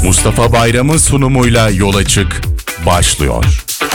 Mustafa Bayram'ın sunumuyla Yol Açık başlıyor.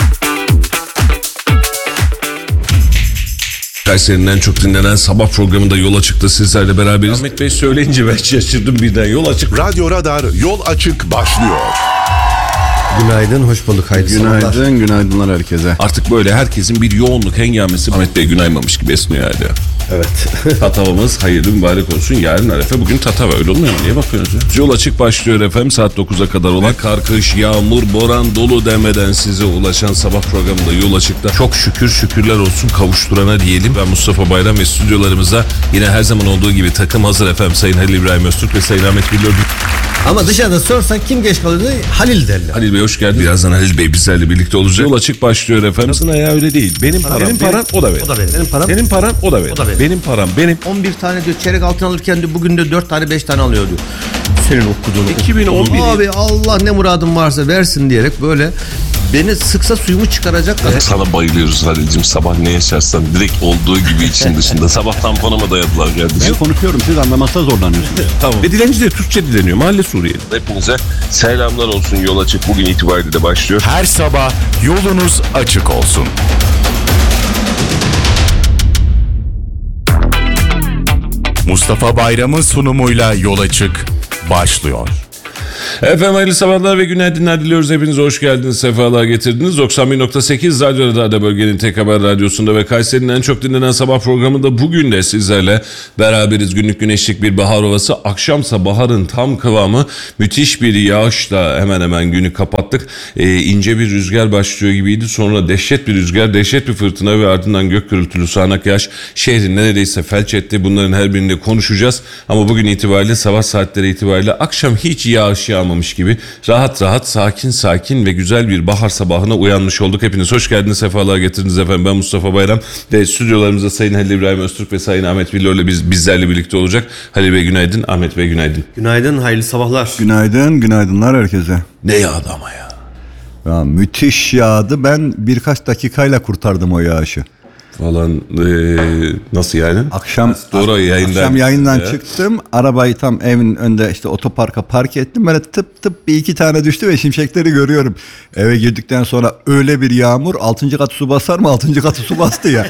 Kayseri'nin en çok dinlenen sabah programında Yol Açık'ta sizlerle beraberiz. Ahmet Bey söyleyince ben şaşırdım birden. Yol Açık. Radyo Radar Yol Açık başlıyor. Günaydın, hoş bulduk. Hayırlı sabahlar. Günaydınlar herkese. Artık böyle herkesin bir yoğunluk hengamesi Ahmet Bey günaymamış gibi esniyor hala. Evet. Tatavamız hayırlı mübarek olsun. Yarın Arefe, bugün Tatava, öyle olmuyor mu? Niye bakıyorsunuz ya? Yol Açık başlıyor efendim. Saat 9'a kadar olan kar, kış, yağmur, boran, dolu demeden size ulaşan sabah programında Yol Açık'ta çok şükürler olsun kavuşturana diyelim. Ben Mustafa Bayram ve stüdyolarımızda yine her zaman olduğu gibi takım hazır efendim. Sayın Halil İbrahim Öztürk ve Sayın Ahmet Billur. Ama dışarıda sorsan kim geç kalıyordu? Halil derler. Halil Bey hoş geldin. Birazdan Halil Bey bizlerle birlikte olacak. Yol Açık başlıyor efendim. Aslında ya öyle değil. Benim param o da benim. O da benim. Senin paran? Senin paran o da benim. O da benim. Benim param benim. 11 tane diyor çeyrek altın alırken diyor bugün de 4 tane 5 tane alıyor diyor. Senin okuduğunu. 2011 Abi Allah ne muradın varsa versin diyerek böyle beni sıksa suyumu çıkaracak kadar. Sana bayılıyoruz Halil'cim. Sabah ne yaşarsan direkt olduğu gibi için dışında. Sabah tamponuma dayadılar kardeşim. Ben konuşuyorum, siz anlamakta zorlanıyorsunuz. Tamam. Ve dilenci de Türkçe dileniyor. Mahalle Suriyeli. Hepinize selamlar olsun. Yol Açık bugün itibariyle de başlıyor. Her sabah yolunuz açık olsun. Mustafa Bayram'ın sunumuyla Yol Açık başlıyor. Efendim hayırlı sabahlar ve günaydınlar diliyoruz. Hepinize hoş geldiniz, sefalar getirdiniz. 91.8 Radyo Radar'da bölgenin tek haber radyosunda ve Kayseri'nin en çok dinlenen sabah programında bugün de sizlerle beraberiz. Günlük güneşlik bir bahar havası. Akşamsa baharın tam kıvamı, müthiş bir yağışla hemen hemen günü kapattık. İnce bir rüzgar başlıyor gibiydi. Sonra dehşet bir rüzgar, dehşet bir fırtına ve ardından gök gürültülü sağanak yağış şehri neredeyse felç etti. Bunların her birini konuşacağız. Ama bugün itibariyle sabah saatleri itibariyle akşam hiç yağış yağmamış gibi rahat sakin ve güzel bir bahar sabahına uyanmış olduk. Hepiniz hoş geldiniz, sefalar getirdiniz efendim. Ben Mustafa Bayram ve stüdyolarımızda Sayın Halil İbrahim Öztürk ve Sayın Ahmet Billur'la bizlerle birlikte olacak. Halil Bey günaydın, Ahmet Bey günaydın. Günaydın, hayırlı sabahlar. Günaydınlar herkese. Ne yağdı ama ya. Ya müthiş yağdı. Ben birkaç dakikayla kurtardım o yağışı. Falan nasıl yani? Akşam yayından çıktım. Arabayı tam evin önünde işte otoparka park ettim. Böyle tıp bir iki tane düştü ve şimşekleri görüyorum. Eve girdikten sonra öyle bir yağmur, 6. katı su basar mı? 6. katı su bastı ya.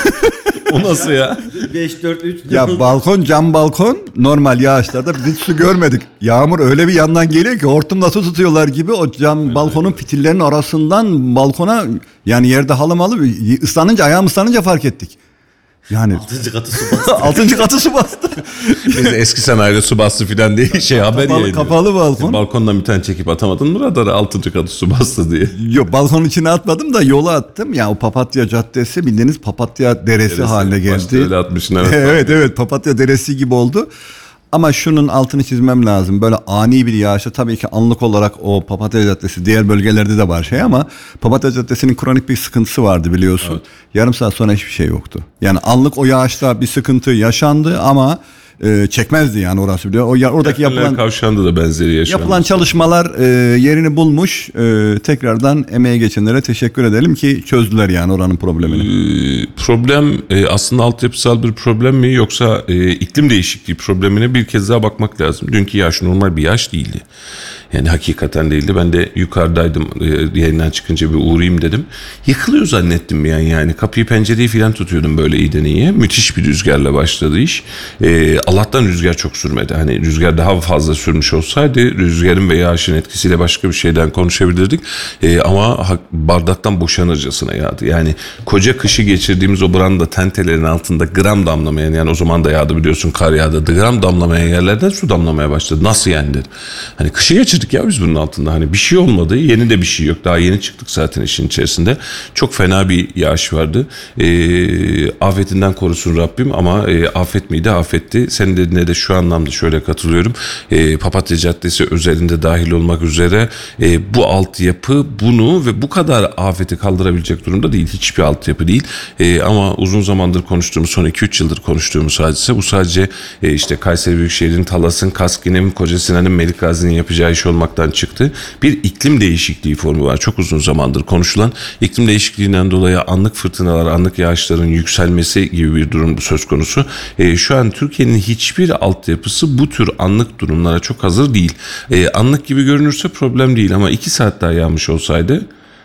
O nasıl ya? 5, 4, 3. Ya cam balkon normal yağışlarda biz hiç su görmedik. Yağmur öyle bir yandan geliyor ki hortumla su tutuyorlar gibi o balkonun fitillerinin arasından balkona, yani yerde halı ıslanınca, ayağım ıslanınca fark ettik. Yani 6. katı su bastı. 6. katı su bastı. Biz eski sanayide su bastı filan diye haber yayınlıyor. Kapalı balkon. Balkondan bir tane çekip atamadın mı radara 6. katı su bastı diye. Yok, balkonun içine atmadım da yola attım. Ya o Papatya Caddesi bildiğiniz Papatya Deresi haline geldi. Başta öyle atmışsın evet Papatya Deresi gibi oldu. Ama şunun altını çizmem lazım. Böyle ani bir yağışta tabii ki anlık olarak o Papatya Caddesi, diğer bölgelerde de var ama Papatya Caddesi'nin kronik bir sıkıntısı vardı biliyorsun. Evet. Yarım saat sonra hiçbir şey yoktu. Yani anlık o yağışta bir sıkıntı yaşandı ama çekmezdi yani orası biliyor. Oradaki yapılan kavşağında da benzeri yaşandı. Yapılan çalışmalar yerini bulmuş. Tekrardan emeğe geçenlere teşekkür edelim ki çözdüler yani oranın problemini. Problem aslında altyapısal bir problem mi yoksa iklim değişikliği problemine bir kez daha bakmak lazım. Dünkü yağış normal bir yağış değildi. Yani hakikaten değildi. Ben de yukarıdaydım, yayından çıkınca bir uğrayayım dedim. Yıkılıyor zannettim yani. Kapıyı pencereyi falan tutuyordum böyle iyiden iyiye. Müthiş bir rüzgarla başladı iş. Allah'tan rüzgar çok sürmedi. Hani rüzgar daha fazla sürmüş olsaydı rüzgarın ve yağışın etkisiyle başka bir şeyden konuşabilirdik. Ama bardaktan boşanırcasına yağdı. Yani koca kışı geçirdiğimiz o branda tentelerin altında gram damlamayan, yani o zaman da yağdı biliyorsun, kar yağdı. Gram damlamayan yerlerden su damlamaya başladı. Nasıl yani dedim. Hani kışı geçirdik ya biz bunun altında. Hani bir şey olmadı. Yeni de bir şey yok. Daha yeni çıktık zaten işin içerisinde. Çok fena bir yağış vardı. Afetinden korusun Rabbim ama afet miydi? Afetti. Senin dediğine de şu anlamda şöyle katılıyorum. Papatya Caddesi özelinde dahil olmak üzere bu altyapı bunu ve bu kadar afeti kaldırabilecek durumda değil. Hiçbir altyapı değil. Ama uzun zamandır konuştuğumuz, son 2-3 yıldır konuştuğumuz hadise bu sadece işte Kayseri Büyükşehir'in, Talas'ın, Kaskin'in, Koca Sinan'ın, Melik Gazi'nin yapacağı iş olmaktan çıktı. Bir iklim değişikliği formu var. Çok uzun zamandır konuşulan. İklim değişikliğinden dolayı anlık fırtınalar, anlık yağışların yükselmesi gibi bir durum söz konusu. Şu an Türkiye'nin hiçbir altyapısı bu tür anlık durumlara çok hazır değil. Anlık gibi görünürse problem değil ama 2 saat daha yağmış olsaydı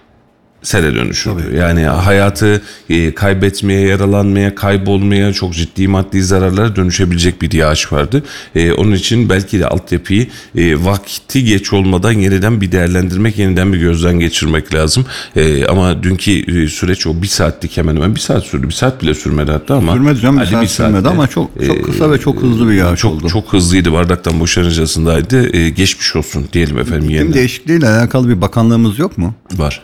sele dönüşürdü. Yani hayatı kaybetmeye, yaralanmaya, kaybolmaya, çok ciddi maddi zararlara dönüşebilecek bir yağış vardı. Onun için belki de altyapıyı vakti geç olmadan yeniden bir değerlendirmek, yeniden bir gözden geçirmek lazım. Ama dünkü süreç o 1 saatlik, hemen hemen 1 saat sürdü. 1 saat bile sürmedi hatta ama. Sürmedi canım, hadi 1 saat sürmedi ama çok kısa ve çok hızlı bir yağış oldu. Çok hızlıydı, bardaktan boşanıcasındaydı. Geçmiş olsun diyelim efendim. İklim değişikliğiyle alakalı bir bakanlığımız yok mu? Var.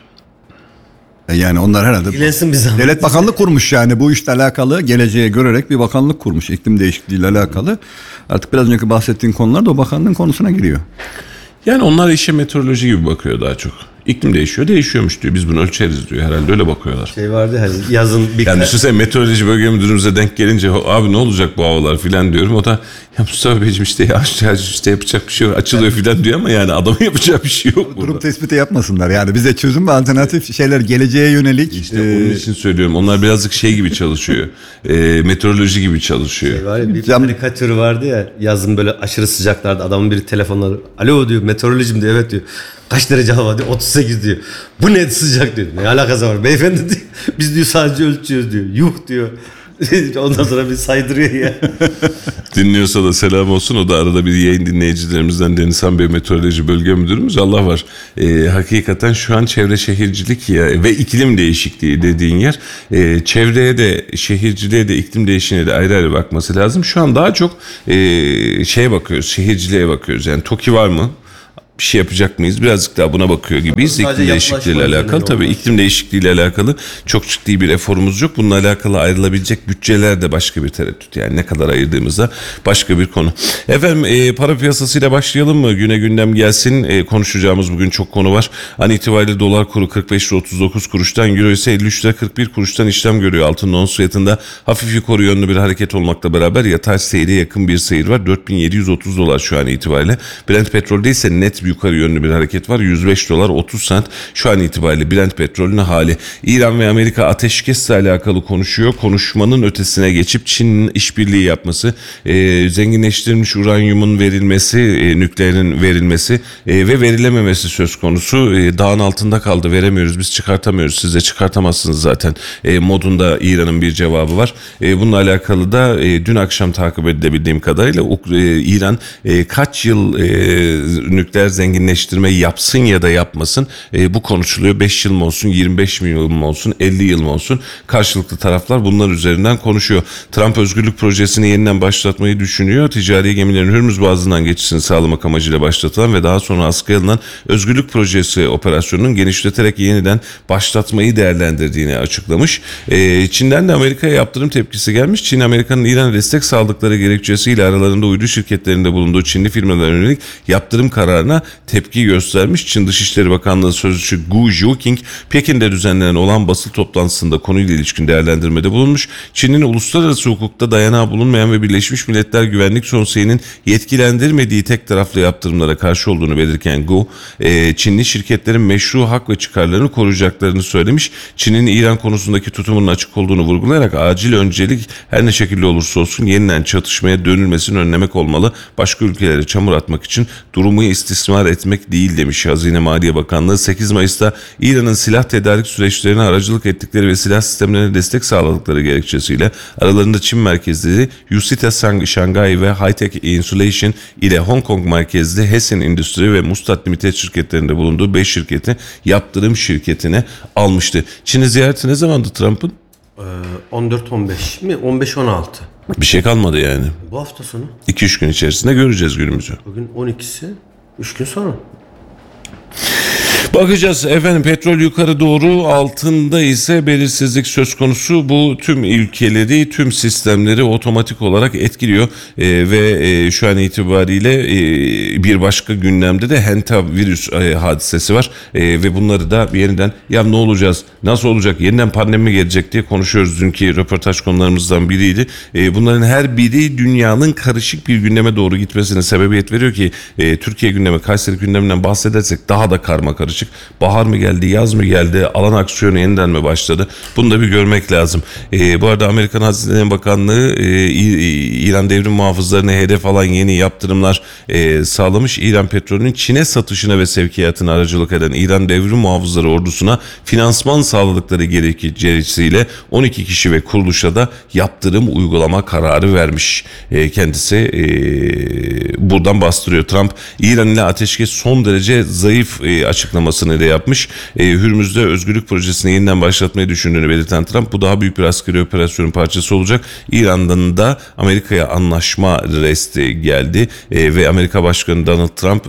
Yani onlar herhalde İlgilensin bize. devlet bakanlık kurmuş, yani bu işle alakalı geleceğe görerek bir bakanlık kurmuş iklim değişikliğiyle alakalı. Artık biraz önceki bahsettiğin konular da o bakanlığın konusuna giriyor. Yani onlar işe meteoroloji gibi bakıyor daha çok. İklim değişiyor, değişiyormuş diyor. Biz bunu ölçeriz diyor. Herhalde öyle bakıyorlar. Şey vardı hani yazın bir Yani düşünsene, meteoroloji bölge müdürümüze denk gelince abi ne olacak bu havalar filan diyorum. O da ya Mustafa Beyciğim işte yağış işte yapacak bir şey yok. Açılıyor filan diyor ama yani adamın yapacağı bir şey yok burada. Durum tespiti yapmasınlar. Yani bize çözüm ve alternatif şeyler, geleceğe yönelik. İşte onun için söylüyorum. Onlar birazcık şey gibi çalışıyor. Meteoroloji gibi çalışıyor. var ya, bir karikatür vardı ya, yazın böyle aşırı sıcaklarda adamın biri telefonları, alo diyor, meteorolojim diyor, evet diyor. Kaç derece hava diyor, 38 diyor. Bu ne sıcak diyor. Ne alakası var beyefendi diyor. Biz diyor sadece ölçüyoruz diyor. Yuh diyor. Ondan sonra bir saydırıyor ya. Dinliyorsa da selam olsun. O da arada bir yayın dinleyicilerimizden, Denizhan Bey meteoroloji bölge müdürümüz. Allah var. Hakikaten şu an çevre şehircilik ve iklim değişikliği dediğin yer, çevreye de, şehirciliğe de, iklim değişikliğine de ayrı ayrı bakması lazım. Şu an daha çok şeye bakıyoruz, şehirciliğe bakıyoruz. Yani TOKİ var mı? Bir şey yapacak mıyız? Birazcık daha buna bakıyor gibiyiz. İklim değişikliğiyle alakalı. Tabii iklim değişikliğiyle alakalı çok ciddi bir eforumuz yok. Bununla alakalı ayrılabilecek bütçeler de başka bir tereddüt. Yani ne kadar ayırdığımızda başka bir konu. Efendim para piyasasıyla başlayalım mı? Güne gündem gelsin. Konuşacağımız bugün çok konu var. An itibariyle dolar kuru 45 lira 39 kuruştan, euro ise 53 lira 41 kuruştan işlem görüyor. Altının ons fiyatında hafif yukarı yönlü bir hareket olmakla beraber yatay seyre yakın bir seyir var. 4730 dolar şu an itibariyle. Brent petrolde ise net yukarı yönlü bir hareket var. 105 dolar 30 sent şu an itibariyle Brent petrolünün hali. İran ve Amerika ateşkesle alakalı konuşuyor. Konuşmanın ötesine geçip Çin'in işbirliği yapması, zenginleştirilmiş uranyumun verilmesi, nükleerin verilmesi ve verilememesi söz konusu. Dağın altında kaldı, veremiyoruz, biz çıkartamıyoruz, siz de çıkartamazsınız zaten modunda İran'ın bir cevabı var. Bununla alakalı da dün akşam takip edilebildiğim kadarıyla İran kaç yıl nükleer zenginleştirme yapsın ya da yapmasın, bu konuşuluyor. 5 yıl mı olsun, 25 yıl mı olsun, 50 yıl mı olsun, karşılıklı taraflar bunlar üzerinden konuşuyor. Trump özgürlük projesini yeniden başlatmayı düşünüyor. Ticari gemilerin Hürmüz Boğazı'ndan geçişini sağlamak amacıyla başlatılan ve daha sonra askıya alınan özgürlük projesi operasyonunun genişleterek yeniden başlatmayı değerlendirdiğini açıklamış. Çin'den de Amerika'ya yaptırım tepkisi gelmiş. Çin, Amerika'nın İran'a destek sağladıkları gerekçesiyle aralarında uydu şirketlerinde bulunduğu Çinli firmalara yönelik yaptırım kararına tepki göstermiş. Çin Dışişleri Bakanlığı Sözcüsü Gu Zhuqing, Pekin'de düzenlenen olan basın toplantısında konuyla ilişkin değerlendirmede bulunmuş. Çin'in uluslararası hukukta dayanağı bulunmayan ve Birleşmiş Milletler Güvenlik Konseyi'nin yetkilendirmediği tek taraflı yaptırımlara karşı olduğunu belirten Gu, Çinli şirketlerin meşru hak ve çıkarlarını koruyacaklarını söylemiş. Çin'in İran konusundaki tutumunun açık olduğunu vurgulayarak acil öncelik her ne şekilde olursa olsun yeniden çatışmaya dönülmesini önlemek olmalı. Başka ülkelere çamur atmak için durumu istismar etmek değil demiş. Hazine Maliye Bakanlığı 8 Mayıs'ta İran'ın silah tedarik süreçlerine aracılık ettikleri ve silah sistemlerine destek sağladıkları gerekçesiyle aralarında Çin merkezli Yusita Shanghai ve Hightech Insulation ile Hong Kong merkezli Hessen Industry ve Mustat Limited şirketlerinde bulunduğu 5 şirketi yaptırım şirketine almıştı. Çin'i ziyareti ne zamandı Trump'ın? 14-15 mi? 15-16. Bir şey kalmadı yani. Bu hafta sonu. 2-3 gün içerisinde göreceğiz günümüzü. Bugün 12'si. 3 gün sonra. Bakacağız efendim, petrol yukarı doğru, altında ise belirsizlik söz konusu. Bu tüm ülkeleri, tüm sistemleri otomatik olarak etkiliyor ve şu an itibariyle bir başka gündemde de hantavirüs hadisesi var ve bunları da yeniden ya ne olacağız, nasıl olacak, yeniden pandemi mi gelecek diye konuşuyoruz. Dünkü röportaj konularımızdan biriydi. Bunların her biri dünyanın karışık bir gündeme doğru gitmesine sebebiyet veriyor ki Türkiye gündemi, Kayseri gündeminden bahsedersek daha da karma karışık. Bahar mı geldi, yaz mı geldi, alan aksiyonu yeniden mi başladı? Bunu da bir görmek lazım. Bu arada Amerikan Hazine Bakanlığı İran devrim muhafızlarına hedef alan yeni yaptırımlar sağlamış. İran petrolünün Çin'e satışına ve sevkiyatına aracılık eden İran devrim muhafızları ordusuna finansman sağladıkları gerekçesiyle 12 kişi ve kuruluşa da yaptırım uygulama kararı vermiş. Kendisi buradan bastırıyor. Trump, İran ile ateşkes son derece zayıf açıklamasını da yapmış. Hürmüz'de özgürlük projesini yeniden başlatmayı düşündüğünü belirten Trump, bu daha büyük bir askeri operasyonun parçası olacak. İran'dan da Amerika'ya anlaşma resti geldi ve Amerika Başkanı Donald Trump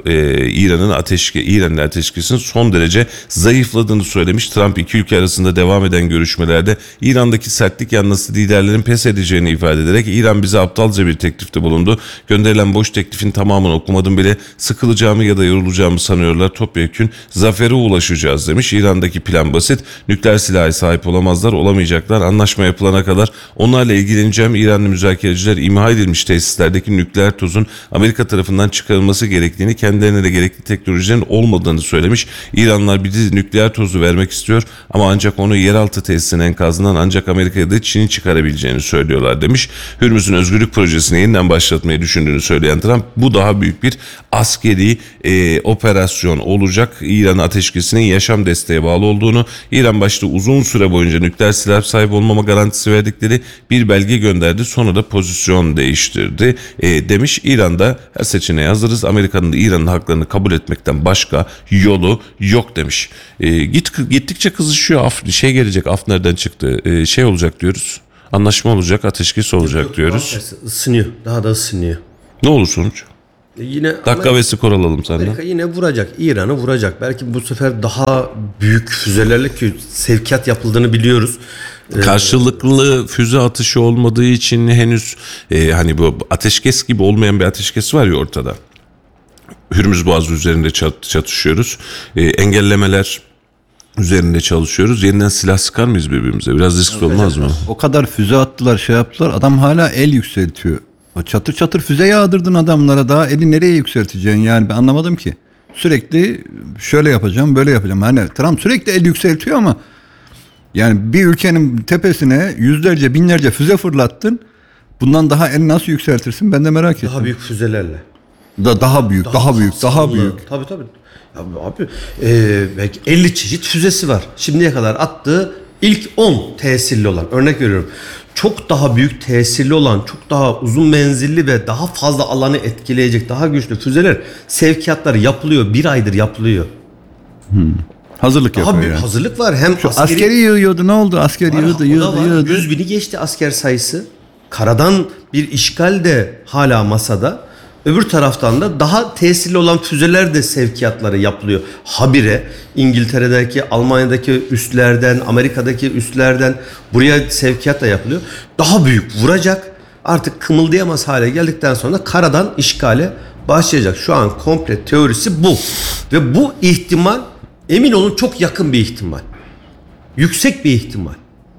İran ile ateşkesin son derece zayıfladığını söylemiş. Trump iki ülke arasında devam eden görüşmelerde İran'daki sertlik yanlısı liderlerin pes edeceğini ifade ederek İran bize aptalca bir teklifte bulundu. Gönderilen boş teklifin tamamını okumadım bile, sıkılacağımı ya da yorulacağımı sanıyorlar. Topyekün zafere ulaşacağız demiş. İran'daki plan basit. Nükleer silaha sahip olamazlar, olamayacaklar. Anlaşma yapılana kadar onlarla ilgileneceğim. İranlı müzakereciler imha edilmiş tesislerdeki nükleer tozun Amerika tarafından çıkarılması gerektiğini, kendilerine de gerekli teknolojilerin olmadığını söylemiş. İranlılar bize nükleer tozu vermek istiyor ama ancak onu yeraltı tesisinin enkazından ancak Amerika'ya da Çin'in çıkarabileceğini söylüyorlar demiş. Hürmüz'ün özgürlük projesini yeniden başlatmayı düşündüğünü söyleyen Trump, bu daha büyük bir askeri operasyon olacak. İran ateşkesinin yaşam desteğe bağlı olduğunu, İran başta uzun süre boyunca nükleer silah sahibi olmama garantisi verdikleri bir belge gönderdi. Sonra da pozisyon değiştirdi demiş. İran'da her seçeneğe hazırız. Amerika'nın da İran'ın haklarını kabul etmekten başka yolu yok demiş. Gittikçe kızışıyor. Gelecek, af nereden çıktı? Olacak diyoruz. Anlaşma olacak, ateşkes olacak diyoruz. Isınıyor. Daha da ısınıyor. Ne olur sonuç? Yine Dakika ve skor alalım senden. Amerika yine vuracak. İran'ı vuracak. Belki bu sefer daha büyük füzelerle, ki sevkiyat yapıldığını biliyoruz. Karşılıklı füze atışı olmadığı için henüz hani bu ateşkes gibi olmayan bir ateşkes var ya ortada. Hürmüz Boğazı üzerinde çatışıyoruz. Engellemeler üzerinde çalışıyoruz. Yeniden silah sıkar mıyız birbirimize? Biraz riskli olmaz mı? O kadar füze attılar, yaptılar. Adam hala el yükseltiyor. Çatır çatır füze yağdırdın adamlara, daha eli nereye yükselteceksin yani, ben anlamadım ki. Sürekli şöyle yapacağım, böyle yapacağım. Hani Trump sürekli el yükseltiyor ama yani bir ülkenin tepesine yüzlerce, binlerce füze fırlattın. Bundan daha el nasıl yükseltirsin, ben de merak ettim. Daha büyük füzelerle. Daha büyük. Tabii. Ya abi belki 50 çeşit füzesi var. Şimdiye kadar attığı ilk 10 tesirli olan, örnek veriyorum. Çok daha büyük tesirli olan, çok daha uzun menzilli ve daha fazla alanı etkileyecek daha güçlü füzeler sevkiyatları yapılıyor. Bir aydır yapılıyor. Hazırlık yapıyor yani. Hazırlık var. Hem askeri yığıyordu, ne oldu? Asker yığdı. 100 bini geçti asker sayısı. Karadan bir işgal de hala masada. Öbür taraftan da daha tesirli olan füzeler de sevkiyatları yapılıyor. Habire İngiltere'deki, Almanya'daki üslerden, Amerika'daki üslerden buraya sevkiyat da yapılıyor. Daha büyük vuracak. Artık kımıldayamaz hale geldikten sonra karadan işgale başlayacak. Şu an komple teorisi bu. Ve bu ihtimal, emin olun, çok yakın bir ihtimal. Yüksek bir ihtimal.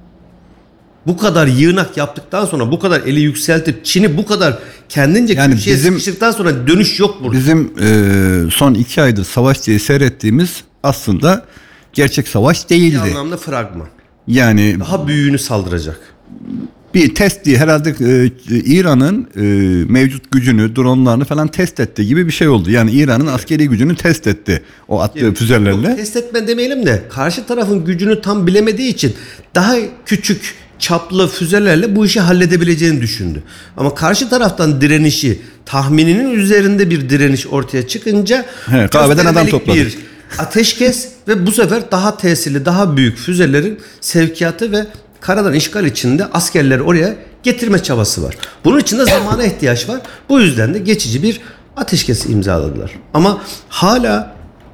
Bu kadar yığınak yaptıktan sonra, bu kadar eli yükseltip Çin'i bu kadar kendince yani köşeye sıkıştıktan sonra dönüş yok burada. Bizim son 2 aydır savaş diye seyrettiğimiz aslında gerçek savaş değildi. Bir anlamda fragman. Yani daha büyüğünü saldıracak. Bir test diye herhalde İran'ın mevcut gücünü, dronlarını falan test etti gibi bir şey oldu. Yani İran'ın askeri gücünü test etti o attığı füzelerle. Test etme demeyelim de karşı tarafın gücünü tam bilemediği için daha küçük çaplı füzelerle bu işi halledebileceğini düşündü. Ama karşı taraftan direnişi, tahmininin üzerinde bir direniş ortaya çıkınca kahveden adam topladı. Bir ateşkes ve bu sefer daha tesirli, daha büyük füzelerin sevkiyatı ve karadan işgal içinde askerleri oraya getirme çabası var. Bunun için de zamana ihtiyaç var. Bu yüzden de geçici bir ateşkes imzaladılar. Ama hala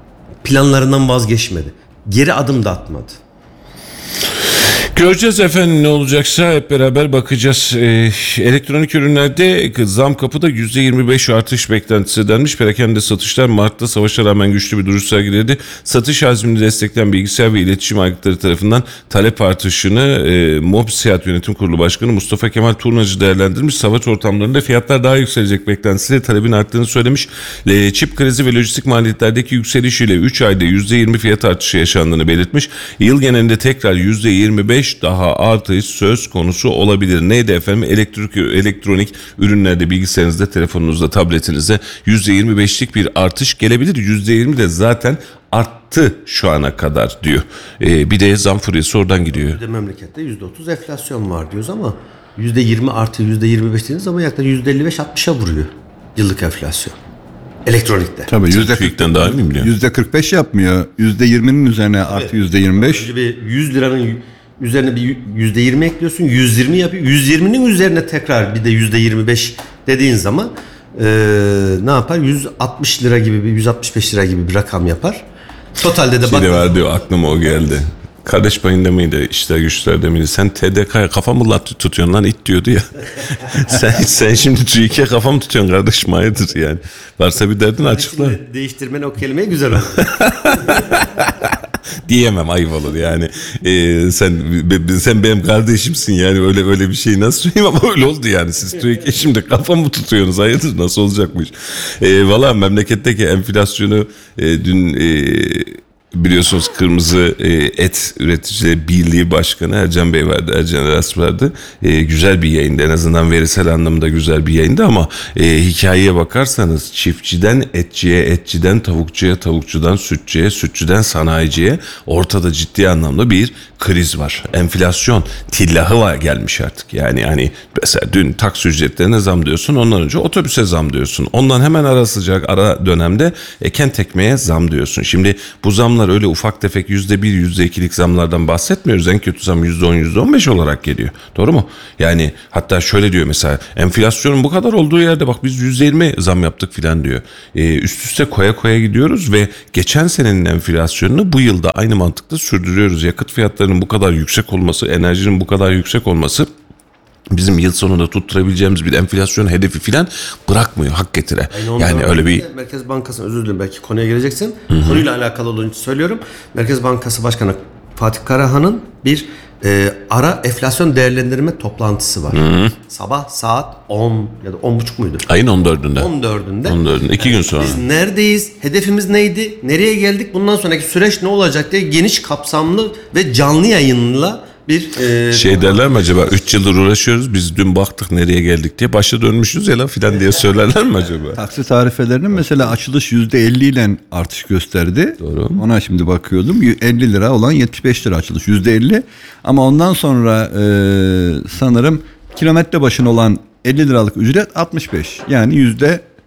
planlarından vazgeçmedi. Geri adım da atmadı. Göreceğiz efendim ne olacaksa hep beraber bakacağız. Elektronik ürünlerde zam kapıda %25 artış beklentisi denmiş. Perakende satışlar Mart'ta savaşa rağmen güçlü bir duruş sergiledi. Satış hacmini destekleyen bilgisayar ve iletişim aygıtları tarafından talep artışını Mobsiyat Yönetim Kurulu Başkanı Mustafa Kemal Turnacı değerlendirmiş. Savaş ortamlarında fiyatlar daha yükselecek beklentisiyle talebin arttığını söylemiş. Çip krizi ve lojistik maliyetlerdeki yükselişiyle 3 ayda %20 fiyat artışı yaşandığını belirtmiş. Yıl genelinde tekrar %25 daha artış söz konusu olabilir. Neydi efendim? Elektronik ürünlerde, bilgisayarınızda, telefonunuzda, tabletinizde %25'lik bir artış gelebilir. %20 de zaten arttı şu ana kadar diyor. Bir de zam furyası oradan gidiyor. Bir de memlekette %30 enflasyon var diyoruz ama %20 artı %25 dediğiniz zaman yaklaşık %55-60'a vuruyor yıllık enflasyon. Elektronikte. Tabii TÜİK'ten daha iyi mi biliyor? %45 yapmıyor. %20'nin üzerine artı %25. Önce bir 100 liranın üzerine bir %20 ekliyorsun. 120 yapıyor. 120'nin üzerine tekrar bir de %25 dediğin zaman ne yapar? 160 lira gibi bir 165 lira gibi bir rakam yapar. Totalde de Şimdi var diyor, aklıma o geldi. Kardeş payında mıydı, işler güçlerde miydi? Sen TDK'ya kafa mı tutuyorsun lan, it diyordu ya. sen şimdi TÜİK'e kafa mı tutuyorsun kardeşim, hayırdır yani. Varsa bir derdin açıkla. Değiştirmen o kelimeyi güzel oldu. Diyemem, ayıp olur yani. Sen benim kardeşimsin yani, öyle bir şey nasıl söyleyeyim, ama öyle oldu yani. Siz TÜİK'e şimdi kafa mı tutuyorsunuz, hayırdır, nasıl olacakmış? Valla memleketteki enflasyonu dün biliyorsunuz Kırmızı Et Üreticileri Birliği Başkanı Ercan Bey vardı, Ercan Eras vardı. Güzel bir yayındı, en azından verisel anlamda güzel bir yayındı, ama hikayeye bakarsanız çiftçiden etçiye, etçiden tavukçuya, tavukçudan sütçüye, sütçüden sanayiciye ortada ciddi anlamda bir kriz var. Enflasyon tillahı var, gelmiş artık. Yani hani mesela dün taksi ücretlerine zam diyorsun, ondan önce otobüse zam diyorsun. Ondan hemen ara dönemde kent ekmeğe zam diyorsun. Şimdi bu zamlar öyle ufak tefek %1, %2'lik zamlardan bahsetmiyoruz. En kötü zam %10, %15 olarak geliyor. Doğru mu? Yani hatta şöyle diyor mesela, enflasyonun bu kadar olduğu yerde bak biz %20 zam yaptık filan diyor. Üst üste koya gidiyoruz ve geçen senenin enflasyonunu bu yılda aynı mantıkla sürdürüyoruz. Yakıt fiyatlarının bu kadar yüksek olması, enerjinin bu kadar yüksek olması bizim yıl sonunda tutturabileceğimiz bir enflasyon hedefi filan bırakmıyor hak getire. Yani öyle bir... Merkez Bankası, özür dilerim belki konuya gireceksin. Konuyla alakalı olduğunu için söylüyorum. Merkez Bankası Başkanı Fatih Karahan'ın bir ara enflasyon değerlendirme toplantısı var. Sabah saat 10 ya da 10.30 muydu? Ayın 14'ünde. 14'ünde. 2 gün sonra. Biz neredeyiz? Hedefimiz neydi? Nereye geldik? Bundan sonraki süreç ne olacak diye geniş kapsamlı ve canlı yayınla bir... derler mi acaba? 3 yıldır uğraşıyoruz. Biz dün baktık nereye geldik diye. Başa dönmüşüz ya lan filan diye söylerler mi acaba? Taksi tarifelerinin mesela açılış %50 ile artış gösterdi. Doğru. Ona şimdi bakıyordum. 50 lira olan 75 lira açılış %50. Ama ondan sonra sanırım kilometre başına olan 50 liralık ücret 65. Yani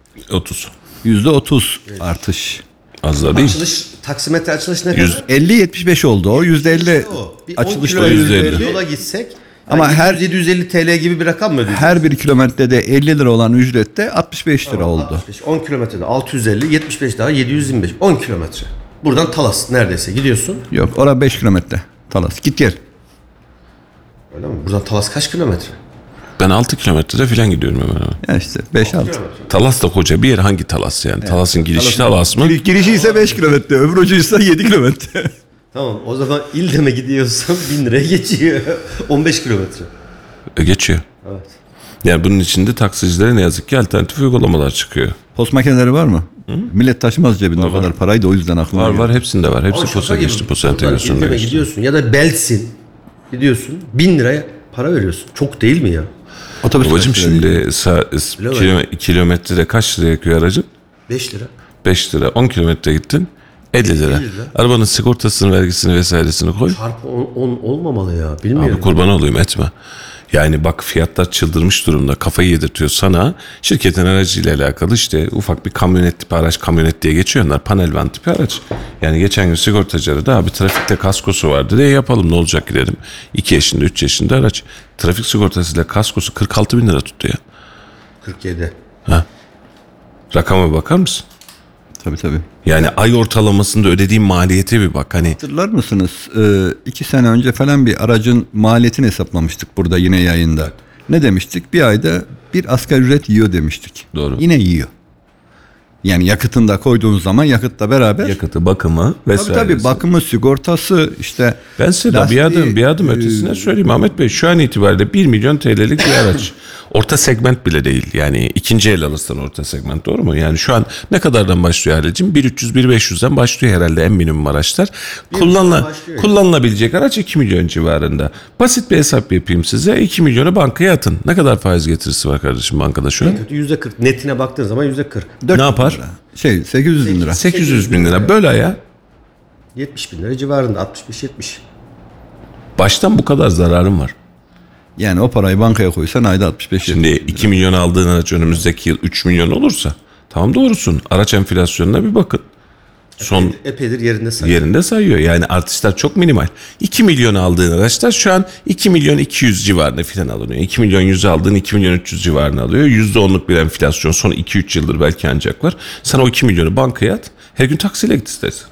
%30 artış. Az da değil. Taksimetre açılış ne kadar? 50-75 oldu o. %50 açılış da %50. Yola gitsek ama yani her 750 TL gibi bir rakam mı ödeyeceğiz? her bir kilometrede 50 lira olan ücrette 65 lira oldu. 65, 10 kilometrede 650, 75 daha 725. 10 kilometre. Buradan Talas neredeyse gidiyorsun. Yok, orada 5 kilometre. Talas git gel. Öyle mi? Buradan Talas kaç kilometre? Ben 6 kilometrede filan gidiyorum hemen hemen. Ya işte 5-6. Talas da koca bir yer. Hangi Talas yani? Talas'ın girişi Talas mı? Girişi ise 5 kilometre, öbür ucu ise 7 kilometre. Tamam, o zaman İldem'e gidiyorsan 1000 liraya geçiyor. 15 kilometre. Geçiyor. Evet. Yani bunun içinde taksicilere ne yazık ki alternatif uygulamalar çıkıyor. Post makineleri var mı? Millet taşımaz cebinde o kadar parayı da, o yüzden aklıma Var geliyor. var, hepsinde var. Hepsi Ama posta şaka gibi, geçti. Posta buradan entegrasyonuna İldem'e geçti. gidiyorsun ya da Belsin gidiyorsun 1000 liraya para veriyorsun. Çok değil mi ya? Otobüs Babacım taşları şimdi kilometrede kaç lira yakıyor aracın? 5 lira. 5 lira. 10 kilometre gittin 50 lira. Arabanın sigortasını, vergisini vesairesini koy. Çarpı 10 olmamalı ya. Bilmiyorum. Abi kurban olayım, etme. Yani bak, fiyatlar çıldırmış durumda, kafayı yedirtiyor sana. Şirketin aracıyla alakalı işte ufak bir kamyonet tipi araç, kamyonet diye geçiyor onlar, panel van tipi araç. Yani geçen gün sigortacı aradı, abi trafikte kaskosu vardı diye, yapalım ne olacak gidelim. 2 yaşında 3 yaşında araç. Trafik sigortasıyla kaskosu 46.000 lira tuttu ya. 47. Ha. Rakama bakar mısın? Tabii. Yani ay ortalamasında ödediğim maliyete bir bak. Hani Hatırlar mısınız? 2 sene önce falan bir aracın maliyetini hesaplamıştık burada yine yayında. Ne demiştik? Bir ayda bir asgari ücret yiyor demiştik. Doğru. Yine yiyor. Yani yakıtını da koyduğunuz zaman yakıtla beraber. yakıtı, bakımı vesaire. Tabii bakımı, sigortası işte. Ben size de bir adım ötesine söyleyeyim Ahmet Bey. Şu an itibariyle 1 milyon TL'lik bir araç. Orta segment bile değil. Yani ikinci el alırsan orta segment, doğru mu? Yani şu an ne kadardan başlıyor Halicim? 1.300-1.500'den başlıyor herhalde en minimum araçlar. Kullanılabilecek araç 2 milyon civarında. Basit bir hesap yapayım size. 2 milyonu bankaya atın. Ne kadar faiz getirisi var kardeşim bankada şu an? %40 netine baktığın zaman %40. Ne yapar? 800 bin lira. 800 bin lira. Böyle ya. 70 bin lira civarında 65-70. Baştan bu kadar zararım var. Yani o parayı bankaya koysan ayda 65 Şimdi 2 milyon aldığın araç önümüzdeki yıl 3 milyon olursa tamam, doğrusun. Araç enflasyonuna bir bakın. Son Epeydir yerinde sayıyor. yerinde sayıyor. Yani artışlar çok minimal. 2 milyon aldığın araçlar şu an 2 milyon 200 civarında filan alınıyor. 2 milyon 100 aldığın 2 milyon 300 civarında alıyor. %10'luk bir enflasyon son 2-3 yıldır belki ancak var. Sen o 2 milyonu bankaya at. Her gün taksiyle git istersen.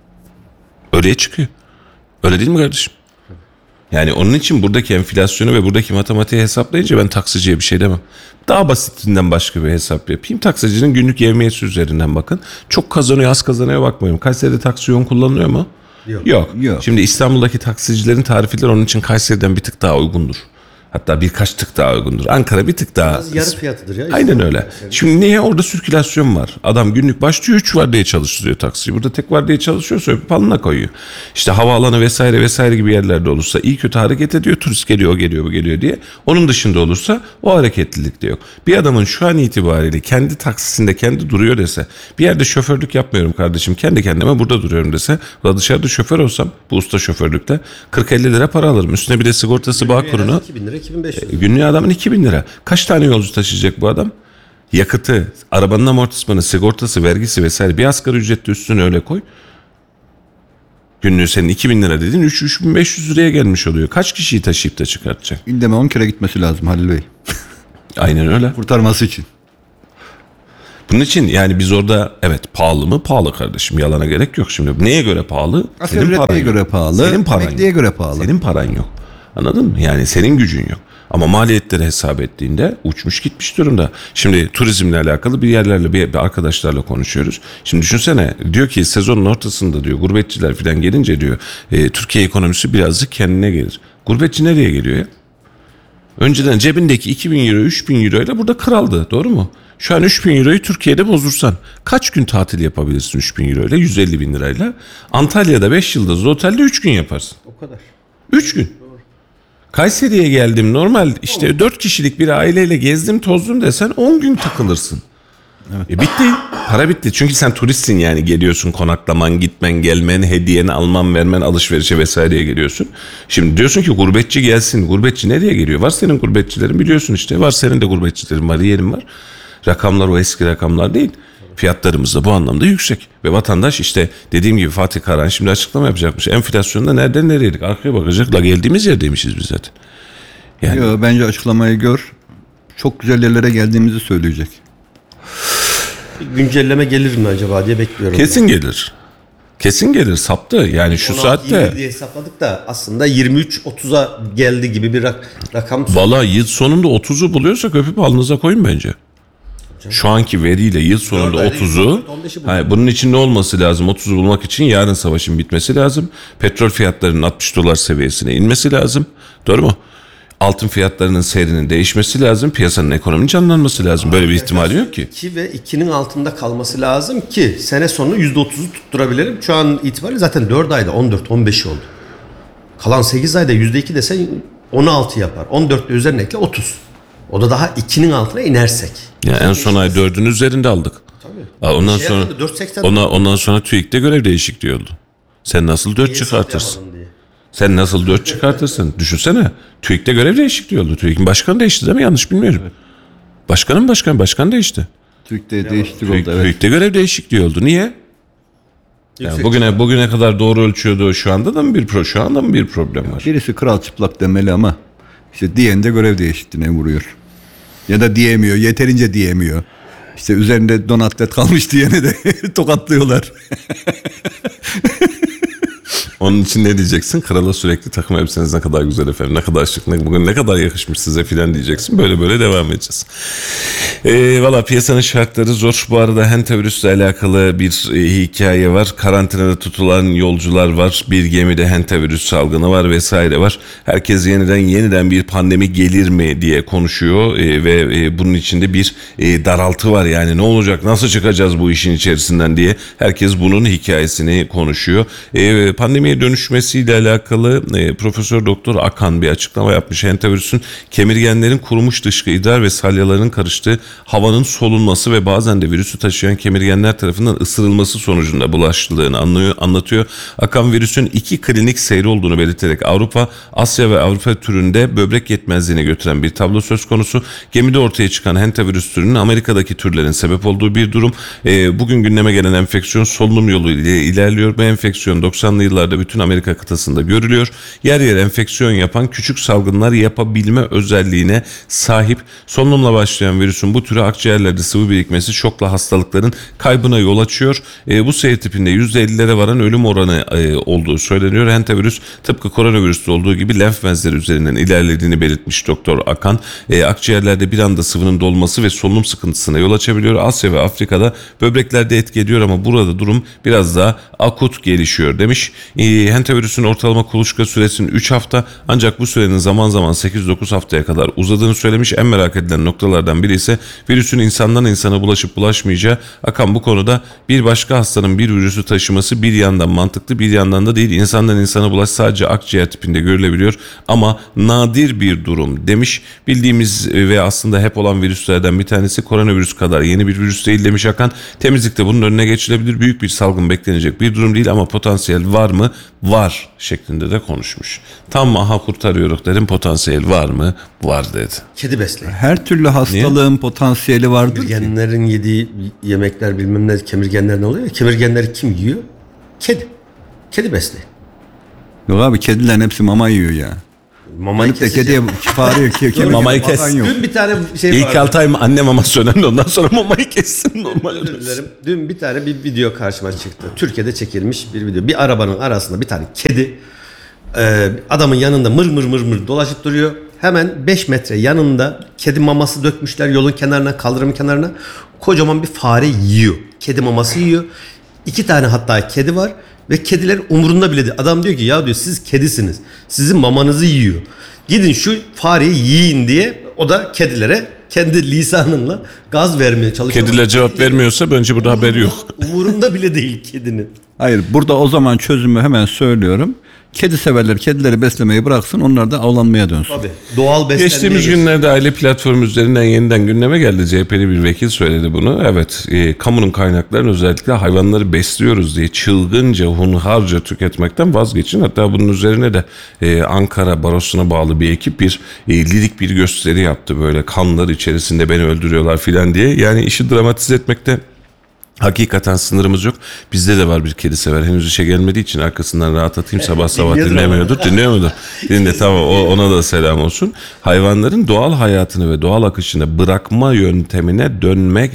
Öyleye çıkıyor. Öyle değil mi kardeşim? Yani onun için buradaki enflasyonu ve buradaki matematiği hesaplayınca ben taksiciye bir şey demem. Daha basitinden başka bir hesap yapayım. Taksicinin günlük yevmiyesi üzerinden bakın. Çok kazanıyor, az kazanıyor bakmayın. Kayseri'de taksi yoğun kullanılıyor mu? Yok. Şimdi İstanbul'daki taksicilerin tarifeleri onun için Kayseri'den bir tık daha uygundur. Hatta birkaç tık daha uygundur. Ankara bir tık daha... Yarı fiyatıdır ya. Aynen öyle. Şimdi niye? Orada sirkülasyon var. Adam günlük başlıyor 3 vardiya çalıştırıyor taksiyi. Burada tek vardiya çalışıyorsa öpüp alnına koyuyor. İşte havaalanı vesaire gibi yerlerde olursa iyi kötü hareket ediyor. Turist geliyor, o geliyor, bu geliyor diye. Onun dışında olursa o hareketlilik de yok. Bir adamın şu an itibariyle kendi taksisinde kendi duruyor dese, bir yerde şoförlük yapmıyorum kardeşim, kendi kendime burada duruyorum dese, dışarıda şoför olsam bu usta şoförlükte 40-50 lira para alırım. Üstüne bir de sigortası, bağ kurunu. 2000 lira 2500 lira. Günlüğü adamın 2000 lira. Kaç tane yolcu taşıyacak bu adam? Yakıtı, arabanın amortismanı, sigortası, vergisi vesaire bir asgari ücretle üstüne öyle koy. Günlüğü senin 2000 lira dediğin 3500 liraya gelmiş oluyor. Kaç kişiyi taşıyıp da çıkartacak? İndeme 10 kere gitmesi lazım Halil Bey. Aynen öyle. Kurtarması için. Bunun için yani biz orada evet pahalı mı? Pahalı kardeşim. Yalana gerek yok şimdi. Neye göre pahalı? Asgari ücretliye göre pahalı. Senin paran Emekliye yok. göre pahalı. Senin paran yok. Anladın mı? Yani senin gücün yok. Ama maliyetleri hesap ettiğinde uçmuş gitmiş durumda. Şimdi turizmle alakalı bir yerlerle bir arkadaşlarla konuşuyoruz. Şimdi düşünsene, diyor ki sezonun ortasında diyor gurbetçiler falan gelince diyor Türkiye ekonomisi birazcık kendine gelir. Gurbetçi nereye geliyor ya? Önceden cebindeki 2000 euro 3000 euro ile burada kraldı, doğru mu? Şu an 3000 euroyu Türkiye'de bozursan kaç gün tatil yapabilirsin 3000 euro ile? 150 bin lirayla. Antalya'da 5 yıldızlı otelde 3 gün yaparsın. O kadar. 3 gün. Kayseri'ye geldim, normal işte 4 kişilik bir aileyle gezdim tozdum desen 10 gün takılırsın. Evet. Bitti. Para bitti. Çünkü sen turistsin, yani geliyorsun, konaklaman, gitmen, gelmen, hediyeni alman, vermen, alışverişe vesaireye geliyorsun. Şimdi diyorsun ki gurbetçi gelsin. Gurbetçi nereye geliyor? Var senin gurbetçilerin, biliyorsun işte. Var senin de gurbetçilerin var, yeğenim var. Rakamlar o eski rakamlar değil. Fiyatlarımız da bu anlamda yüksek. Ve vatandaş işte dediğim gibi Fatih Karahan şimdi açıklama yapacakmış. Enflasyonda nereden nereydik? Arkaya bakacak. La geldiğimiz yerdeymişiz biz zaten. Yani... Yo, bence açıklamayı gör. Çok güzel yerlere geldiğimizi söyleyecek. Bir güncelleme gelir mi acaba diye bekliyorum. Kesin gelir. Kesin gelir, saptı. Yani şu 16, saatte. 20 diye hesapladık da aslında 23-30'a geldi gibi bir rakam. Valla yıl sonunda 30'u buluyorsak öpüp alnınıza koyun bence. Şu anki veriyle yıl sonunda 30'u, bunun için ne olması lazım? 30'u bulmak için yarın savaşın bitmesi lazım. Petrol fiyatlarının 60 dolar seviyesine inmesi lazım. Doğru mu? Altın fiyatlarının seyrinin değişmesi lazım. Piyasanın, ekonominin canlanması lazım. Böyle bir ihtimal yok ki. 2 ve 2'nin altında kalması lazım ki sene sonu %30'u tutturabilirim. Şu an itibariyle zaten 4 ayda 14-15 oldu. Kalan 8 ayda %2 desen 16 yapar. 14 üzerine ekle 30. O da daha 2'nin altına inersek. Yani en son ay 4'ün üzerinde aldık. Tabii. Ondan sonra 4.80 ondan sonra TÜİK'te görev değişikliği oldu. Sen nasıl 4 çıkartırsın? Sen nasıl 4 çıkartırsın? Düşünsene. TÜİK'te görev değişikliği oldu. TÜİK'in başkanı değişti değil mi? Yanlış bilmiyorum. Evet. Başkan değişti. TÜİK'te değişiklik oldu. Evet. TÜİK'te görev değişikliği oldu. Niye? Yani bugüne kadar doğru ölçüyordu. Şu anda mı bir problem var? Birisi kral çıplak demeli ama işte diyen de görev değişikliğine vuruyor. Ya da diyemiyor. Yeterince diyemiyor. İşte üzerinde donatlet kalmış diyene de tokatlıyorlar. Onun için ne diyeceksin? Krala sürekli takım elbiseniz ne kadar güzel efendim, ne kadar şık, bugün ne kadar yakışmış size filan diyeceksin. Böyle böyle devam edeceğiz. Valla piyasanın şartları zor. Bu arada hentevirüsle alakalı bir hikaye var. Karantinada tutulan yolcular var. Bir gemide hentevirüs salgını var vesaire var. Herkes yeniden bir pandemi gelir mi diye konuşuyor ve bunun içinde bir daraltı var. Yani ne olacak, nasıl çıkacağız bu işin içerisinden diye herkes bunun hikayesini konuşuyor. Pandemiye dönüşmesiyle alakalı Profesör Doktor Akan bir açıklama yapmış. Hentevirüsün kemirgenlerin kurumuş dışkı, idrar ve salyaların karıştığı havanın solunması ve bazen de virüsü taşıyan kemirgenler tarafından ısırılması sonucunda bulaştığını anlatıyor. Akan virüsün 2 klinik seyri olduğunu belirterek Avrupa, Asya ve Avrupa türünde böbrek yetmezliğine götüren bir tablo söz konusu. Gemide ortaya çıkan hentevirüs türünün Amerika'daki türlerin sebep olduğu bir durum. Bugün gündeme gelen enfeksiyon solunum yolu ile ilerliyor. Bu enfeksiyon 90'lı yıllarda bütün Amerika kıtasında görülüyor. Yer yer enfeksiyon yapan küçük salgınlar yapabilme özelliğine sahip. Solunumla başlayan virüsün bu türü akciğerlerde sıvı birikmesi şokla hastalıkların kaybına yol açıyor. Bu seyir tipinde %50'lere varan ölüm oranı olduğu söyleniyor. Hentevirüs tıpkı koronavirüste olduğu gibi lenf bezleri üzerinden ilerlediğini belirtmiş Doktor Akan. Akciğerlerde bir anda sıvının dolması ve solunum sıkıntısına yol açabiliyor. Asya ve Afrika'da böbreklerde etki ediyor ama burada durum biraz daha akut gelişiyor demiş. Hentevirüsün ortalama kuluçka süresinin 3 hafta ancak bu sürenin zaman zaman 8-9 haftaya kadar uzadığını söylemiş. En merak edilen noktalardan biri ise virüsün insandan insana bulaşıp bulaşmayacağı. Akan bu konuda bir başka hastanın bir virüsü taşıması bir yandan mantıklı, bir yandan da değil. İnsandan insana bulaş sadece akciğer tipinde görülebiliyor ama nadir bir durum demiş. Bildiğimiz ve aslında hep olan virüslerden bir tanesi, koronavirüs kadar yeni bir virüs değil demiş Akan. Temizlikte bunun önüne geçilebilir. Büyük bir salgın beklenecek bir durum değil ama potansiyel var mı? Var şeklinde de konuşmuş. Tam aha kurtarıyoruz dedim, potansiyel var mı? Var dedi. Kedi besleyin. Her türlü hastalığın potansiyeli vardır ki. Kemirgenlerin yediği yemekler bilmem ne, kemirgenler ne oluyor ya? Kemirgenleri kim yiyor? Kedi. Kedi besleyin. Yok abi, kedilerin hepsi mama yiyor ya. Mamayı Gelip de kediye fare Mamayı kes. Dün bir tane şey İlk vardı. 6 ay anne maması önemli, ondan sonra mamayı kessin normal. Özür dilerim. Dün bir tane bir video karşıma çıktı. Türkiye'de çekilmiş bir video. Bir arabanın arasında bir tane kedi adamın yanında mır mır mır mır dolaşıp duruyor. Hemen 5 metre yanında kedi maması dökmüşler yolun kenarına, kaldırımın kenarına. Kocaman bir fare yiyor. Kedi maması yiyor. 2 tane hatta kedi var ve kediler umurunda bile değil. Adam diyor ki ya diyor siz kedisiniz. Sizin mamanızı yiyor. Gidin şu fareyi yiyin diye o da kedilere kendi lisanınla gaz vermeye çalışıyor. Kediler cevap vermiyorsa bence burada haberi yok. Umurunda bile değil kedinin. Hayır, burada o zaman çözümü hemen söylüyorum. Kedi severler kedileri beslemeyi bıraksın, onlar da avlanmaya dönsün. Tabii. Doğal beslenmeye Geçtiğimiz günlerde aile platformu üzerinden yeniden gündeme geldi. CHP'li bir vekil söyledi bunu. Evet, kamunun kaynaklarını özellikle hayvanları besliyoruz diye çılgınca, hunharca tüketmekten vazgeçin. Hatta bunun üzerine de Ankara Barosu'na bağlı bir ekip bir lirik bir gösteri yaptı. Böyle kanlar içerisinde beni öldürüyorlar filan diye. Yani işi dramatize etmekte hakikaten sınırımız yok. Bizde de var bir kedi sever. Henüz işe gelmediği için arkasından rahat atayım. Sabah sabah dinlemiyordur. Dinliyor mudur? Dinle, tamam, ona da selam olsun. Hayvanların doğal hayatını ve doğal akışını bırakma yöntemine dönmek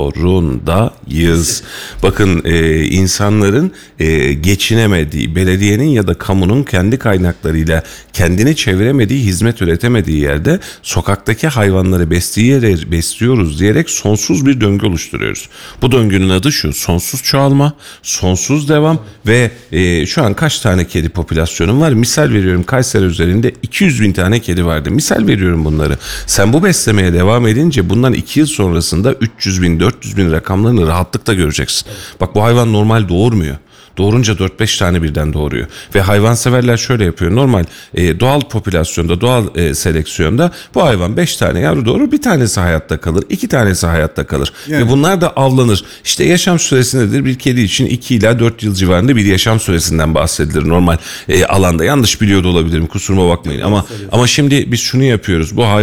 zorundayız. Bakın insanların geçinemediği, belediyenin ya da kamunun kendi kaynaklarıyla kendini çeviremediği, hizmet üretemediği yerde sokaktaki hayvanları besliyoruz diyerek sonsuz bir döngü oluşturuyoruz. Bu döngünün adı şu: sonsuz çoğalma, sonsuz devam ve şu an kaç tane kedi popülasyonum var? Misal veriyorum, Kayseri üzerinde 200 bin tane kedi vardı. Misal veriyorum bunları. Sen bu beslemeye devam edince bundan 2 yıl sonrasında 300 bin, 400 bin rakamlarını rahatlıkla göreceksin. Bak, bu hayvan normal doğurmuyor. Doğurunca 4-5 tane birden doğuruyor. Ve hayvanseverler şöyle yapıyor. Normal doğal popülasyonda, doğal seleksiyonda bu hayvan 5 tane yavru doğurur. Bir tanesi hayatta kalır. 2 tanesi hayatta kalır. Yani. Ve bunlar da avlanır. İşte yaşam süresi nedir? Bir kedi için 2 ila 4 yıl civarında bir yaşam süresinden bahsedilir normal alanda. Yanlış biliyor da olabilirim. Kusuruma bakmayın. Ama şimdi biz şunu yapıyoruz. Bu hayvan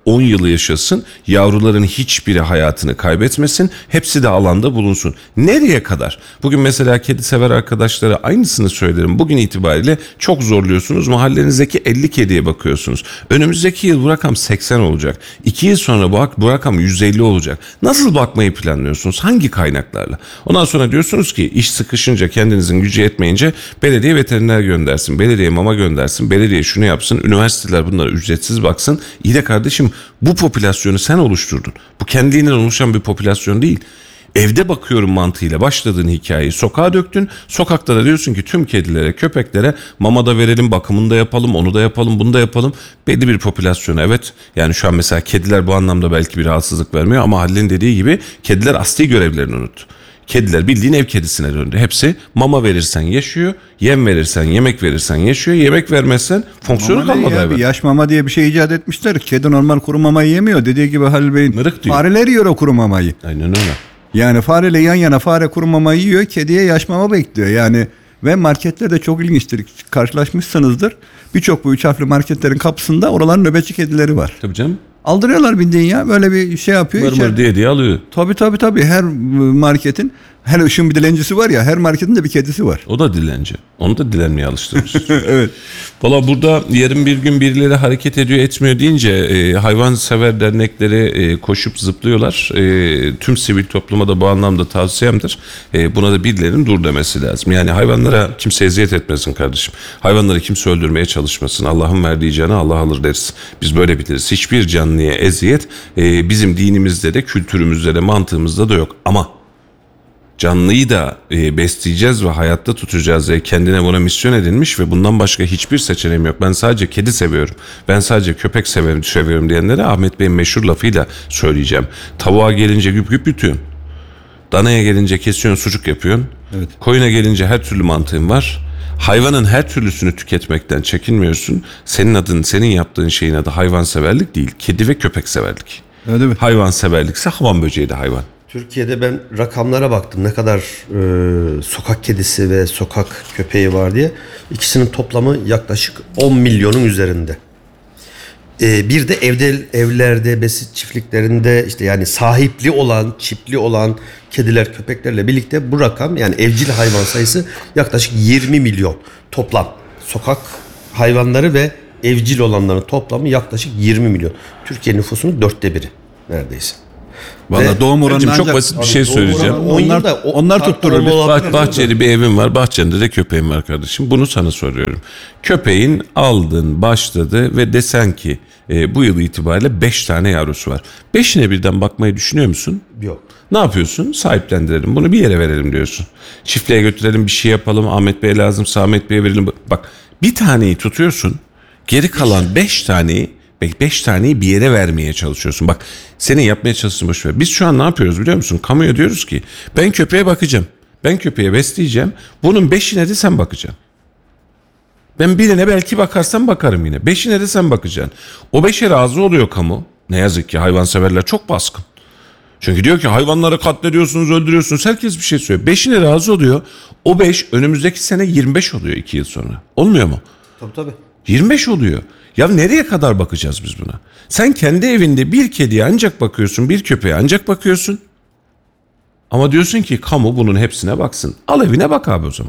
10 yılı yaşasın. Yavruların hiçbiri hayatını kaybetmesin. Hepsi de alanda bulunsun. Nereye kadar? Bugün mesela kedi sever arkadaşlara aynısını söylerim. Bugün itibariyle çok zorluyorsunuz. Mahallenizdeki 50 kediye bakıyorsunuz. Önümüzdeki yıl bu rakam 80 olacak. 2 yıl sonra bu rakam 150 olacak. Nasıl bakmayı planlıyorsunuz? Hangi kaynaklarla? Ondan sonra diyorsunuz ki iş sıkışınca, kendinizin gücü yetmeyince belediye veteriner göndersin, belediye mama göndersin, belediye şunu yapsın, üniversiteler bunlara ücretsiz baksın. İyi de kardeşim, bu popülasyonu sen oluşturdun. Bu kendiliğinden oluşan bir popülasyon değil. Evde bakıyorum mantığıyla başladığın hikayeyi sokağa döktün. Sokakta da diyorsun ki tüm kedilere, köpeklere mama da verelim, bakımını da yapalım, onu da yapalım, bunu da yapalım. Belli bir popülasyon, evet. Yani şu an mesela kediler bu anlamda belki bir rahatsızlık vermiyor ama Halil'in dediği gibi kediler asli görevlerini unuttu. Kediler bildiğin ev kedisine döndü. Hepsi mama verirsen yaşıyor, yem verirsen, yemek verirsen yaşıyor, yemek vermezsen fonksiyonu kalmadı abi. Yaş mama diye bir şey icat etmişler. Kedi normal kuru mamayı yemiyor. Dediği gibi Halil Bey'in Mırık diyor. fareler yiyor o kuru mamayı. Aynen öyle. Yani fareyle yan yana fare kuru mamayı yiyor. Kediye yaş mama bekliyor. Yani ve marketlerde çok ilginçtir. Karşılaşmışsınızdır. Birçok bu 3 harfli marketlerin kapısında oraların nöbetçi kedileri var. Tabii canım. Aldırıyorlar bildiğin ya. Böyle bir şey yapıyor. Mır diye alıyor. Tabii. Her marketin, her ışın bir dilencisi var ya, her marketin de bir kedisi var. O da dilenci. Onu da dilenmeye alıştırmışız. Evet. Valla burada yarın bir gün birileri hareket ediyor etmiyor deyince hayvansever dernekleri koşup zıplıyorlar. Tüm sivil topluma da bu anlamda tavsiyemdir. Buna da birilerinin dur demesi lazım. Yani hayvanlara kimse eziyet etmesin kardeşim. Hayvanları kimse öldürmeye çalışmasın. Allah'ın verdiği canı Allah alır deriz. Biz böyle biliriz. Hiçbir canlıya eziyet bizim dinimizde de, kültürümüzde de, mantığımızda da yok. Ama canlıyı da besleyeceğiz ve hayatta tutacağız diye kendine buna misyon edinmiş ve bundan başka hiçbir seçeneğim yok. Ben sadece kedi seviyorum, ben sadece köpek seviyorum diyenlere Ahmet Bey'in meşhur lafıyla söyleyeceğim. Tavuğa gelince güp güp yutuyorsun. Danaya gelince kesiyorsun, sucuk yapıyorsun. Evet. Koyuna gelince her türlü mantığın var. Hayvanın her türlüsünü tüketmekten çekinmiyorsun. Senin adın, senin yaptığın şeyin adı hayvanseverlik değil, kedi ve köpek severlik. Öyle mi? Hayvanseverlikse hamam böceği de hayvan. Türkiye'de ben rakamlara baktım, ne kadar sokak kedisi ve sokak köpeği var diye. İkisinin toplamı yaklaşık 10 milyonun üzerinde. Bir de evlerde, besit çiftliklerinde işte yani sahipli olan, çipli olan kediler, köpeklerle birlikte bu rakam, yani evcil hayvan sayısı yaklaşık 20 milyon toplam. Sokak hayvanları ve evcil olanların toplamı yaklaşık 20 milyon. Türkiye nüfusunun 1/4 neredeyse. Valla doğum oranı çok basit bir şey söyleyeceğim. Onlar tutturur. Bahçeli bir evim var. Bahçende de köpeğim var kardeşim. Bunu sana soruyorum. Köpeğin aldın, başladı ve desen ki bu yıl itibariyle 5 tane yavrusu var. 5'ine birden bakmayı düşünüyor musun? Yok. Ne yapıyorsun? Sahiplendirelim. Bunu bir yere verelim diyorsun. Çiftliğe götürelim, bir şey yapalım. Ahmet Bey'e lazımsa Ahmet Bey'e verelim. Bak, bir taneyi tutuyorsun. Geri kalan 5 taneyi bir yere vermeye çalışıyorsun. Bak, senin yapmaya çalıştığın boş ver. Biz şu an ne yapıyoruz biliyor musun? Kamuya diyoruz ki ben köpeğe bakacağım. Ben köpeğe besleyeceğim. Bunun 5'ine de sen bakacaksın. Ben birine belki bakarsam bakarım yine. 5'ine de sen bakacaksın. O 5'e razı oluyor kamu. Ne yazık ki hayvanseverler çok baskın. Çünkü diyor ki hayvanları katlediyorsunuz, öldürüyorsunuz. Herkes bir şey söylüyor. 5'ine razı oluyor. O 5 önümüzdeki sene 25 oluyor 2 yıl sonra. Olmuyor mu? Tabii. 25 oluyor. Ya nereye kadar bakacağız biz buna? Sen kendi evinde bir kediye ancak bakıyorsun, bir köpeğe ancak bakıyorsun. Ama diyorsun ki kamu bunun hepsine baksın. Al evine bak abi o zaman.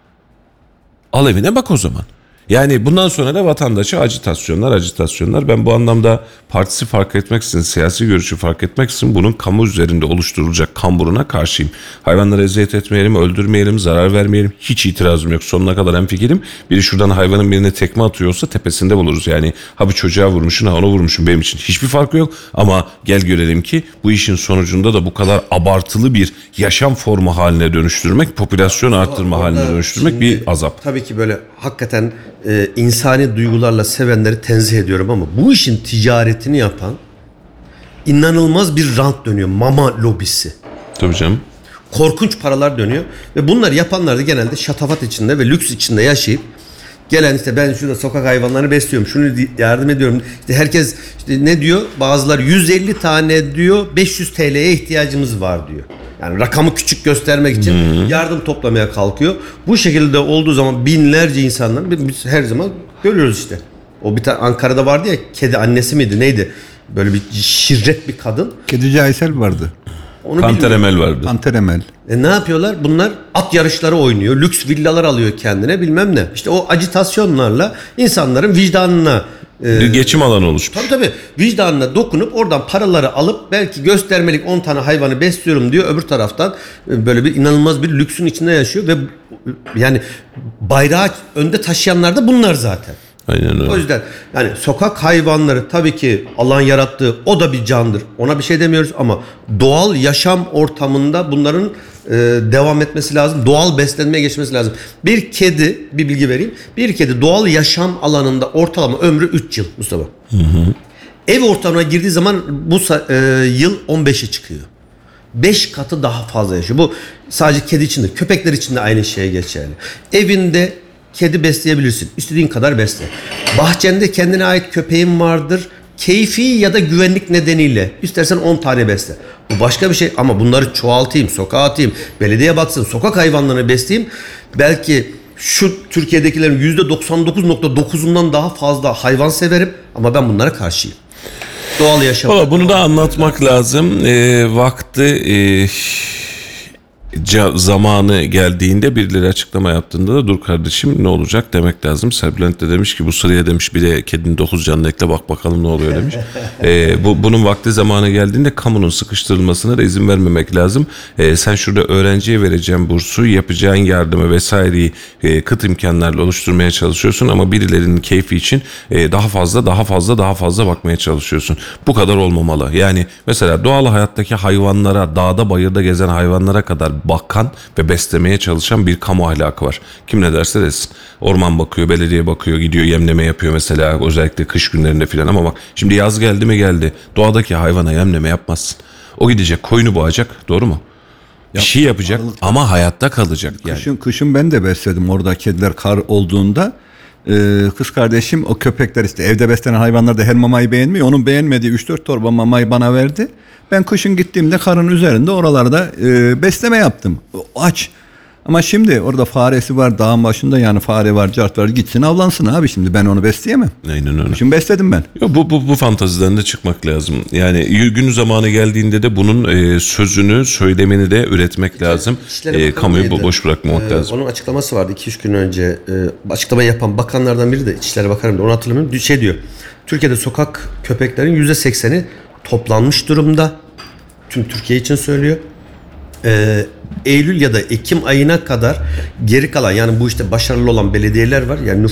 Al evine bak o zaman. Yani bundan sonra da vatandaşa acitasyonlar. Ben bu anlamda partisi fark etmeksizin, siyasi görüşü fark etmeksizin bunun kamu üzerinde oluşturulacak kamburuna karşıyım. Hayvanlara eziyet etmeyelim, öldürmeyelim, zarar vermeyelim. Hiç itirazım yok. Sonuna kadar hemfikirim. Biri şuradan hayvanın birine tekme atıyorsa tepesinde buluruz. Yani ha bir çocuğa vurmuşsun, ha ona vurmuşsun, benim için hiçbir farkı yok. Ama gel görelim ki bu işin sonucunda da bu kadar abartılı bir yaşam formu haline dönüştürmek, popülasyon arttırma haline dönüştürmek bir azap. Tabii ki böyle hakikaten insani duygularla sevenleri tenzih ediyorum ama bu işin ticaretini yapan inanılmaz bir rant dönüyor. Mama lobisi. Tabii canım. Korkunç paralar dönüyor ve bunları yapanlar da genelde şatafat içinde ve lüks içinde yaşayıp gelen işte ben şurada sokak hayvanlarını besliyorum, şunu yardım ediyorum. İşte herkes işte ne diyor? Bazıları 150 tane diyor, 500 TL'ye ihtiyacımız var diyor. Yani rakamı küçük göstermek için yardım toplamaya kalkıyor. Bu şekilde olduğu zaman binlerce insanlar, biz her zaman görüyoruz işte. O bir tane Ankara'da vardı ya, kedi annesi miydi neydi? Böyle bir şirret bir kadın. Kedici Aysel vardı. Onu Panter bilmiyorum. Emel vardı. Panter Emel. Ne yapıyorlar? Bunlar at yarışları oynuyor. Lüks villalar alıyor kendine bilmem ne. İşte o acitasyonlarla insanların vicdanına Bir geçim alanı oluşmuş. tabii vicdanına dokunup oradan paraları alıp belki göstermelik 10 tane hayvanı besliyorum diyor. Öbür taraftan böyle bir inanılmaz bir lüksün içinde yaşıyor ve yani bayrağı önde taşıyanlar da bunlar zaten. Aynen öyle. O yüzden yani sokak hayvanları tabii ki Allah'ın yarattığı o da bir candır. Ona bir şey demiyoruz ama doğal yaşam ortamında bunların devam etmesi lazım. Doğal beslenmeye geçmesi lazım. Bir kedi, bir bilgi vereyim. Bir kedi doğal yaşam alanında ortalama ömrü 3 yıl Mustafa. Ev ortamına girdiği zaman bu yıl 15'e çıkıyor. 5 katı daha fazla yaşıyor. Bu sadece kedi için de, köpekler için de aynı şeye geçerli. Evinde kedi besleyebilirsin. İstediğin kadar besle. Bahçende kendine ait köpeğin vardır. Keyfi ya da güvenlik nedeniyle istersen 10 tane besle. Bu başka bir şey ama bunları çoğaltayım, sokağa atayım, belediye baksın, sokak hayvanlarını besleyeyim. Belki şu Türkiye'dekilerin %99.9'undan daha fazla hayvan severim ama ben bunlara karşıyım. Doğal yaşam. Valla bunu da anlatmak lazım. Vakti zamanı geldiğinde birileri açıklama yaptığında da dur kardeşim ne olacak demek lazım. Serbülent de demiş ki bu sıraya demiş bir de kedinin 9 canını ekle bak bakalım ne oluyor demiş. Bunun vakti zamanı geldiğinde kamunun sıkıştırılmasına da izin vermemek lazım. Sen şurada öğrenciye vereceğim bursu, yapacağın yardımı vesaireyi kıt imkanlarla oluşturmaya çalışıyorsun ama birilerinin keyfi için daha fazla bakmaya çalışıyorsun. Bu kadar olmamalı. Yani mesela doğal hayattaki hayvanlara, dağda bayırda gezen hayvanlara kadar bakan ve beslemeye çalışan bir kamu ahlakı var. Kim ne derse desin. Orman bakıyor, belediye bakıyor, gidiyor yemleme yapıyor mesela özellikle kış günlerinde filan ama bak şimdi yaz geldi mi geldi. Doğadaki hayvana yemleme yapmazsın. O gidecek koyunu boğacak, doğru mu? Bir şey yapacak ama hayatta kalacak yani. Kışın ben de besledim orada kediler kar olduğunda. Kız kardeşim o köpekler işte evde beslenen hayvanlar da her mamayı beğenmiyor. Onun beğenmediği 3-4 torba mamayı bana verdi. Ben kışın gittiğimde karın üzerinde oralarda besleme yaptım. Aç. Ama şimdi orada faresi var dağın başında yani fare var cart var gitsin avlansın abi şimdi ben onu besleyemem. Aynen öyle. Şimdi besledim ben. Yo, bu fantaziden de çıkmak lazım. Yani günü zamanı geldiğinde de bunun sözünü, söylemini de üretmek lazım. Kamuyu boş bırakmamak lazım. Onun açıklaması vardı 2-3 gün önce. Açıklama yapan bakanlardan biri de İçişleri Bakanı onu hatırlamıyorum. Şey diyor. Türkiye'de sokak köpeklerin %80'i toplanmış durumda. Tüm Türkiye için söylüyor. Eylül ya da Ekim ayına kadar geri kalan yani bu işte başarılı olan belediyeler var. Yani